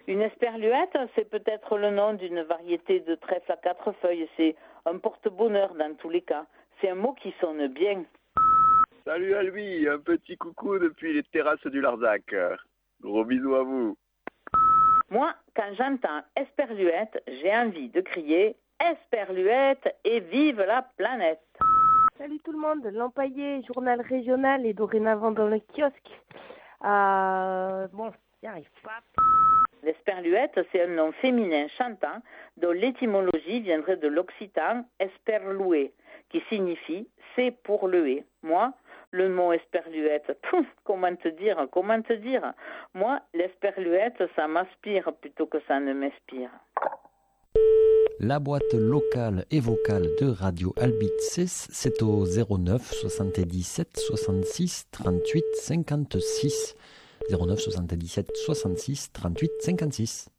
Une esperluette, c'est peut-être le nom d'une variété de trèfle à 4 feuilles. C'est un porte-bonheur dans tous les cas. C'est un mot qui sonne bien. Salut à lui, un petit coucou depuis les terrasses du Larzac. Gros bisous à vous. Moi, quand j'entends esperluette, j'ai envie de crier esperluette et vive la planète. Salut tout le monde, l'Empaillé, journal régional est dorénavant dans le kiosque. Bon, j'y arrive pas. L'esperluette, c'est un nom féminin chantant dont l'étymologie viendrait de l'occitan esperlouer, qui signifie c'est pour le hait. Moi, le mot esperluette, comment te dire. Moi, l'esperluette, ça m'aspire plutôt que ça ne m'inspire. La boîte locale et vocale de Radio Albi 6, c'est au 09 77 66 38 56. 09 77 66 38 56.